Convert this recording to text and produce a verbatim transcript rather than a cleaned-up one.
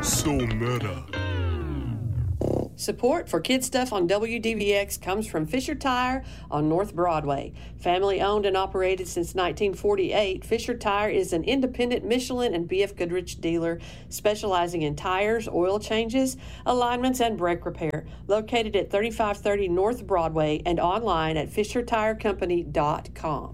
So meta. Support for Kid Stuff on W D V X comes from Fisher Tire on North Broadway. Family owned and operated since nineteen forty-eight, Fisher Tire is an independent Michelin and B F Goodrich dealer specializing in tires, oil changes, alignments, and brake repair. Located at thirty-five thirty North Broadway and online at fisher tire company dot com.